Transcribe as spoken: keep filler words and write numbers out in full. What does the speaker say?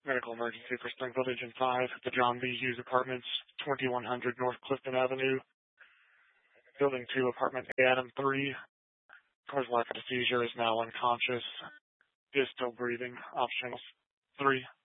Medical emergency for Springfield Engine five, the John B. Hughes Apartments, twenty-one hundred North Clifton Avenue, Building two, Apartment A, Adam three. Cause lack of seizure, is now unconscious, is still breathing. Options three.